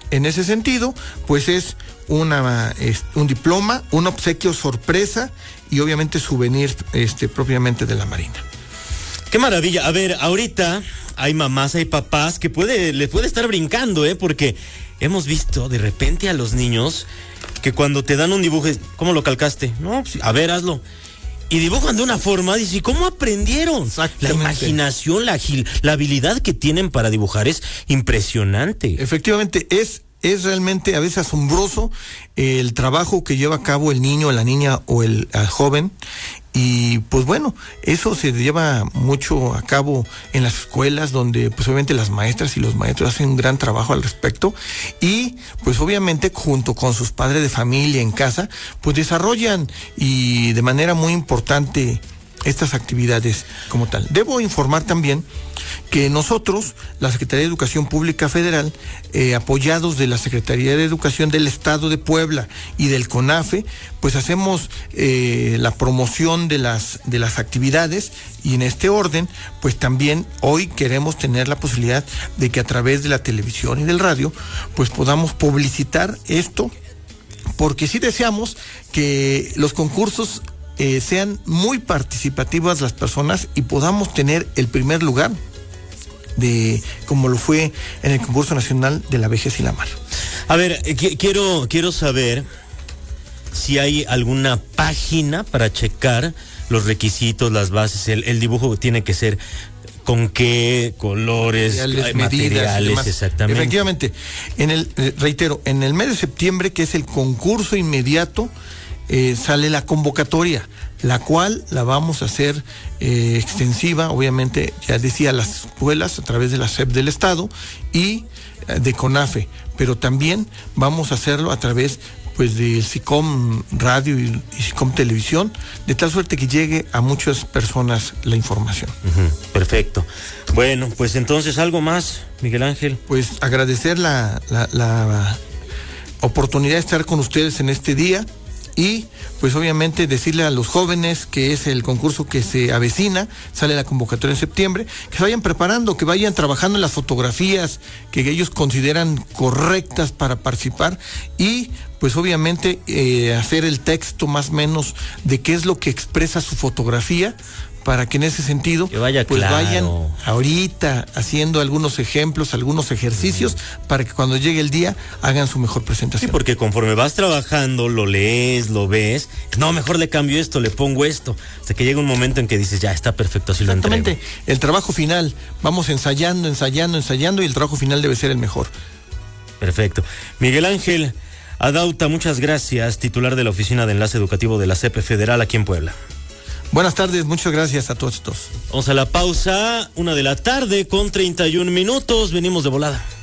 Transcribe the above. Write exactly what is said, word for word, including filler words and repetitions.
en ese sentido, pues es una es un diploma, un obsequio sorpresa y obviamente souvenir este propiamente de la Marina. Qué maravilla. A ver, ahorita hay mamás, hay papás que puede, les puede estar brincando, ¿eh? Porque hemos visto de repente a los niños que cuando te dan un dibujo, ¿cómo lo calcaste? No, pues, a ver, hazlo. Y dibujan de una forma, dice, ¿y cómo aprendieron? La imaginación, la, la habilidad que tienen para dibujar es impresionante. Efectivamente, es, es realmente a veces asombroso el trabajo que lleva a cabo el niño, la niña o el, el joven. Y pues bueno, eso se lleva mucho a cabo en las escuelas, donde pues obviamente las maestras y los maestros hacen un gran trabajo al respecto, y pues obviamente junto con sus padres de familia en casa, pues desarrollan y de manera muy importante estas actividades como tal. Debo informar también que nosotros, la Secretaría de Educación Pública Federal, eh, apoyados de la Secretaría de Educación del Estado de Puebla y del CONAFE, pues hacemos eh, la promoción de las, de las actividades, y en este orden, pues también hoy queremos tener la posibilidad de que a través de la televisión y del radio, pues podamos publicitar esto, porque sí deseamos que los concursos Eh, sean muy participativas las personas y podamos tener el primer lugar de como lo fue en el concurso nacional de la vejez y la mar. A ver, eh, qu- quiero quiero saber si hay alguna página para checar los requisitos, las bases. El, el dibujo tiene que ser con qué colores, materiales, materiales, medidas, exactamente. Efectivamente, en el eh, reitero, en el mes de septiembre, que es el concurso inmediato, Eh, sale la convocatoria, la cual la vamos a hacer eh, extensiva, obviamente, ya decía, las escuelas a través de la S E P del Estado y eh, de CONAFE, pero también vamos a hacerlo a través pues del SICOM Radio y, y SICOM Televisión, de tal suerte que llegue a muchas personas la información. Uh-huh, perfecto. Bueno, pues entonces, ¿algo más, Miguel Ángel? Pues agradecer la, la, la oportunidad de estar con ustedes en este día. Y pues obviamente decirle a los jóvenes que es el concurso que se avecina, sale la convocatoria en septiembre, que se vayan preparando, que vayan trabajando en las fotografías que ellos consideran correctas para participar, y pues obviamente eh, hacer el texto más o menos de qué es lo que expresa su fotografía, para que en ese sentido que vaya pues claro. vayan ahorita haciendo algunos ejemplos, algunos ejercicios, mm. para que cuando llegue el día hagan su mejor presentación. Sí, porque conforme vas trabajando, lo lees, lo ves, no, mejor le cambio esto, le pongo esto, hasta que llega un momento en que dices, ya está perfecto, así lo entrego. Exactamente, el trabajo final, vamos ensayando, ensayando, ensayando, y el trabajo final debe ser el mejor. Perfecto. Miguel Ángel Adauta, muchas gracias, titular de la Oficina de Enlace Educativo de la C E P Federal aquí en Puebla. Buenas tardes, muchas gracias a todos. Vamos a la pausa, una de la tarde con treinta y un minutos, venimos de volada.